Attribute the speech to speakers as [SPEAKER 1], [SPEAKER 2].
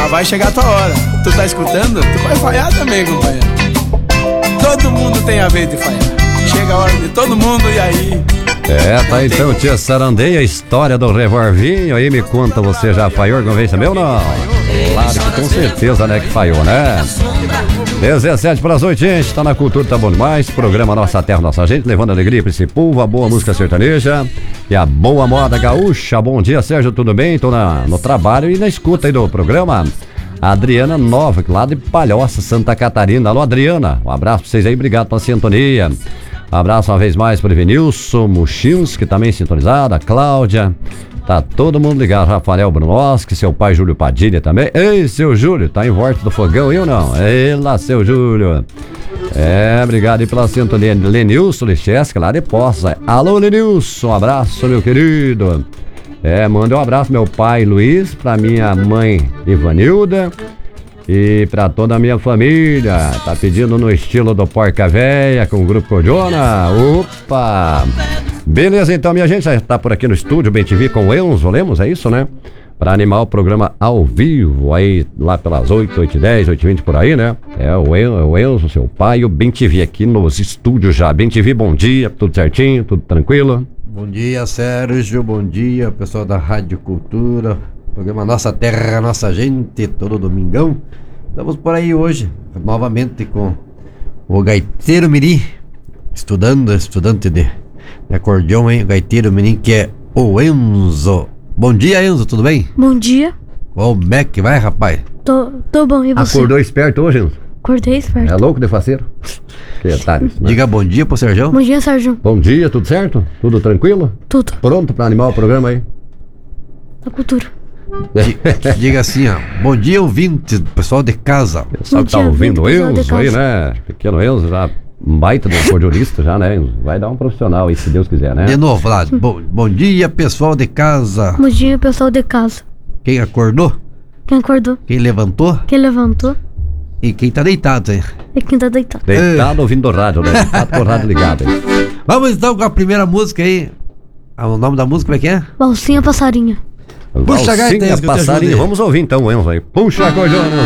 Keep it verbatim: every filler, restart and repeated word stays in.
[SPEAKER 1] Mas vai chegar a tua hora. Tu tá escutando? Tu vai falhar também, companheiro. Todo mundo tem a vez de falhar. Chega a hora de todo mundo e aí...
[SPEAKER 2] É, tá então, tia Sarandeia, a história do revolvinho. Aí me conta, você já falhou alguma vez também ou não? Claro que com certeza, né, que falhou, né? dezessete para as oito, gente, tá na cultura, tá bom demais. Programa Nossa Terra, Nossa Gente, levando alegria pra esse povo, a boa música sertaneja e a boa moda gaúcha. Bom dia, Sérgio, tudo bem? Tô na, no trabalho e na escuta aí do programa. A Adriana Nova, lá de Palhoça, Santa Catarina. Alô, Adriana, um abraço pra vocês aí, obrigado pela sintonia. Abraço uma vez mais para o Evenilson Muxinski, também sintonizado, a Cláudia, tá todo mundo ligado, Rafael Brunoski, seu pai Júlio Padilha também. Ei, seu Júlio, tá em volta do fogão, eu não? Ei lá, seu Júlio. É, obrigado aí pela sintonia. Lenilson Licheski, lá de Poça. Alô, Lenilson, um abraço, meu querido. É, manda um abraço meu pai Luiz, pra minha mãe Ivanilda. E pra toda a minha família, tá pedindo no estilo do Porca Véia com o Grupo Cordiona. Opa! Beleza, então, minha gente, já tá por aqui no estúdio, Bem T V com o Enzo Lemos, é isso, né? Pra animar o programa ao vivo, aí lá pelas oito, oito e dez, oito e vinte por aí, né? É o Enzo, o Enzo, seu pai, e o Bem T V aqui nos estúdios já. Bem T V, bom dia, tudo certinho, tudo tranquilo?
[SPEAKER 3] Bom dia, Sérgio, bom dia, pessoal da Rádio Cultura. Programa Nossa Terra, Nossa Gente, todo domingão. Estamos por aí hoje, novamente com o Gaiteiro Mirim, estudando, estudante de, de acordeão, hein? O Gaiteiro Mirim, que é o Enzo. Bom dia, Enzo, tudo bem?
[SPEAKER 4] Bom dia.
[SPEAKER 3] Como é que vai, rapaz?
[SPEAKER 4] Tô, tô bom, e você?
[SPEAKER 2] Acordou esperto hoje, Enzo?
[SPEAKER 4] Acordei esperto.
[SPEAKER 2] É louco de faceiro? Que detalhes, né?
[SPEAKER 3] Diga bom dia pro Sérgio.
[SPEAKER 4] Bom dia, Sérgio.
[SPEAKER 2] Bom dia, tudo certo? Tudo tranquilo?
[SPEAKER 4] Tudo.
[SPEAKER 2] Pronto pra animar o programa aí?
[SPEAKER 4] Da cultura.
[SPEAKER 3] Diga assim, ó. Bom dia, ouvinte, pessoal de casa.
[SPEAKER 2] O pessoal que tá
[SPEAKER 4] dia,
[SPEAKER 2] ouvindo o
[SPEAKER 4] pessoal de
[SPEAKER 2] Enzo aí,
[SPEAKER 4] casa.
[SPEAKER 2] né? Pequeno Enzo, já um baita do acordeonista já, né, Enzo? Vai dar um profissional aí, se Deus quiser, né?
[SPEAKER 3] De novo, lá. Bom, bom dia, pessoal de casa.
[SPEAKER 4] Bom dia, pessoal de casa.
[SPEAKER 3] Quem acordou?
[SPEAKER 4] Quem acordou?
[SPEAKER 3] Quem levantou?
[SPEAKER 4] Quem levantou?
[SPEAKER 3] E quem tá deitado, hein?
[SPEAKER 4] E quem tá deitado.
[SPEAKER 2] Deitado ouvindo o rádio, né? Deitado com o rádio ligado aí.
[SPEAKER 3] Vamos então com a primeira música aí. Ah, o nome da música como é que é?
[SPEAKER 4] Valsinha Passarinha.
[SPEAKER 3] Puxa a gaita,
[SPEAKER 2] Valsinha
[SPEAKER 3] Enzo, que eu te
[SPEAKER 2] Passarinho.
[SPEAKER 3] ajudo aí.
[SPEAKER 2] Vamos ouvir então o Enzo aí. Puxa a cordiona,